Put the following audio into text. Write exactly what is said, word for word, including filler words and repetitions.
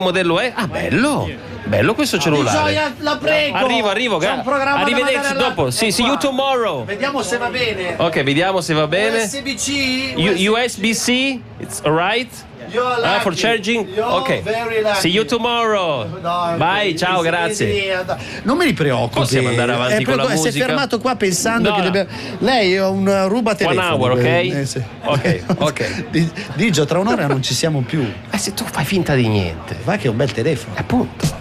modello è? Ah, bello, bello questo cellulare. Gioia, la prego. Arrivo, arrivo, C'è un programma da arrivederci mandare alla- dopo. Sì, È see qua. you tomorrow. Vediamo se va bene. Ok, vediamo se va bene. U S B C. U- U S B C, it's alright. You're Ah, for lucky. charging? You're Ok. very lucky. See you tomorrow. No, Bye, easy, ciao, easy, grazie. easy. Non mi preoccupi. Possiamo andare avanti È con la proprio- Si è musica? fermato qua pensando No, che no. debba- lei è un ruba telefono. One hour, ok? Eh, sì. Ok, ok. Di- Digio, tra un'ora non ci siamo più. Eh, se tu fai finta di niente. Va che è un bel telefono. Appunto.